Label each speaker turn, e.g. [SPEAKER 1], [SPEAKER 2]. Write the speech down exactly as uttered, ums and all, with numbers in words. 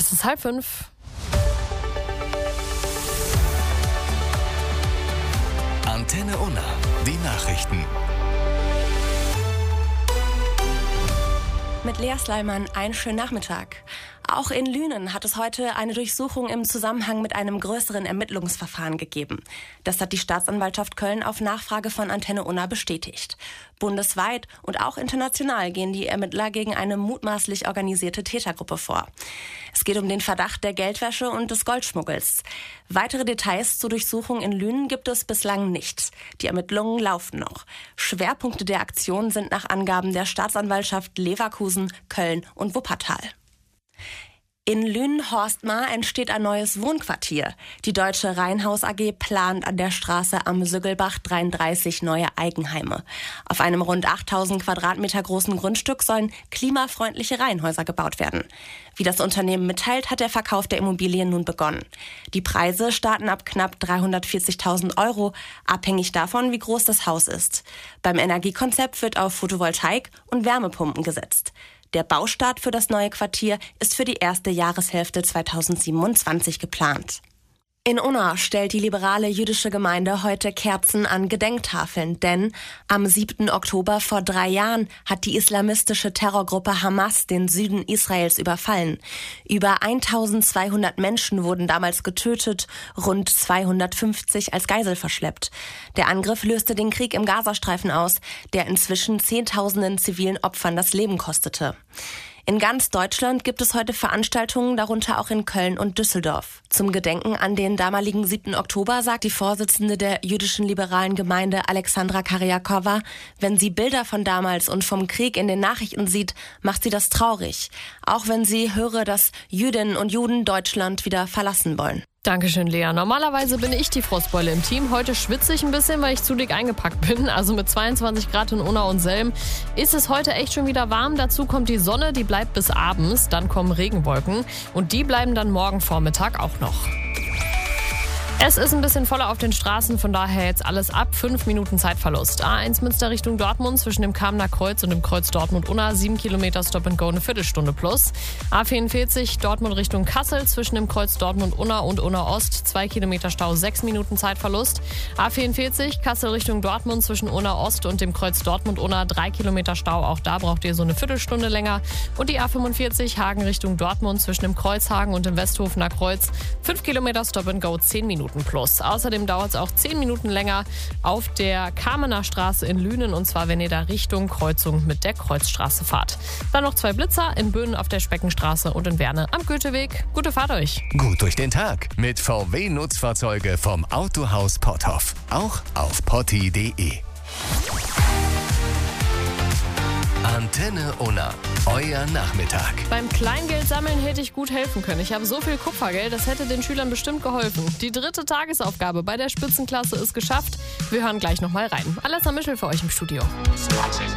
[SPEAKER 1] Es ist halb fünf.
[SPEAKER 2] Antenne Unna, die Nachrichten.
[SPEAKER 1] Mit Lea Sleiman einen schönen Nachmittag. Auch in Lünen hat es heute eine Durchsuchung im Zusammenhang mit einem größeren Ermittlungsverfahren gegeben. Das hat die Staatsanwaltschaft Köln auf Nachfrage von Antenne Unna bestätigt. Bundesweit und auch international gehen die Ermittler gegen eine mutmaßlich organisierte Tätergruppe vor. Es geht um den Verdacht der Geldwäsche und des Goldschmuggels. Weitere Details zur Durchsuchung in Lünen gibt es bislang nicht. Die Ermittlungen laufen noch. Schwerpunkte der Aktion sind nach Angaben der Staatsanwaltschaft Leverkusen, Köln und Wuppertal. In Lünen-Horstmar entsteht ein neues Wohnquartier. Die Deutsche Reihenhaus A G plant an der Straße am Süggelbach dreiunddreißig neue Eigenheime. Auf einem rund achttausend Quadratmeter großen Grundstück sollen klimafreundliche Reihenhäuser gebaut werden. Wie das Unternehmen mitteilt, hat der Verkauf der Immobilien nun begonnen. Die Preise starten ab knapp dreihundertvierzigtausend Euro, abhängig davon, wie groß das Haus ist. Beim Energiekonzept wird auf Photovoltaik und Wärmepumpen gesetzt. Der Baustart für das neue Quartier ist für die erste Jahreshälfte zweitausendsiebenundzwanzig geplant. In Unna stellt die liberale jüdische Gemeinde heute Kerzen an Gedenktafeln, denn am siebten Oktober vor drei Jahren hat die islamistische Terrorgruppe Hamas den Süden Israels überfallen. Über eintausendzweihundert Menschen wurden damals getötet, rund zweihundertfünfzig als Geisel verschleppt. Der Angriff löste den Krieg im Gazastreifen aus, der inzwischen Zehntausenden zivilen Opfern das Leben kostete. In ganz Deutschland gibt es heute Veranstaltungen, darunter auch in Köln und Düsseldorf. Zum Gedenken an den damaligen siebten Oktober sagt die Vorsitzende der jüdischen liberalen Gemeinde Alexandra Karyakowa, wenn sie Bilder von damals und vom Krieg in den Nachrichten sieht, macht sie das traurig. Auch wenn sie höre, dass Jüdinnen und Juden Deutschland wieder verlassen wollen.
[SPEAKER 3] Dankeschön, Lea. Normalerweise bin ich die Frostbeule im Team. Heute schwitze ich ein bisschen, weil ich zu dick eingepackt bin. Also mit zweiundzwanzig Grad in Unna und Selm ist es heute echt schon wieder warm. Dazu kommt die Sonne, die bleibt bis abends. Dann kommen Regenwolken und die bleiben dann morgen Vormittag auch noch. Es ist ein bisschen voller auf den Straßen, von daher jetzt alles ab. Fünf Minuten Zeitverlust. A eins Münster Richtung Dortmund zwischen dem Kamener Kreuz und dem Kreuz Dortmund-Unna. Sieben Kilometer Stop and Go, eine Viertelstunde plus. A vierundvierzig Dortmund Richtung Kassel zwischen dem Kreuz Dortmund-Unna und Unna-Ost. Zwei Kilometer Stau, sechs Minuten Zeitverlust. A vierundvierzig Kassel Richtung Dortmund zwischen Unna-Ost und dem Kreuz Dortmund-Unna. Drei Kilometer Stau, auch da braucht ihr so eine Viertelstunde länger. Und die A fünfundvierzig Hagen Richtung Dortmund zwischen dem Kreuzhagen und dem Westhofener Kreuz. Fünf Kilometer Stop and Go, zehn Minuten plus. Außerdem dauert es auch zehn Minuten länger auf der Kamener Straße in Lünen, und zwar wenn ihr da Richtung Kreuzung mit der Kreuzstraße fahrt. Dann noch zwei Blitzer in Böhnen auf der Speckenstraße und in Werne am Goetheweg. Gute Fahrt euch.
[SPEAKER 2] Gut durch den Tag mit V W-Nutzfahrzeuge vom Autohaus Potthoff. Auch auf potti punkt de. Antenne Unna, euer Nachmittag.
[SPEAKER 3] Beim Kleingeld sammeln hätte ich gut helfen können. Ich habe so viel Kupfergeld, das hätte den Schülern bestimmt geholfen. Die dritte Tagesaufgabe bei der Spitzenklasse ist geschafft. Wir hören gleich nochmal rein. Alessa Mischel für euch im Studio.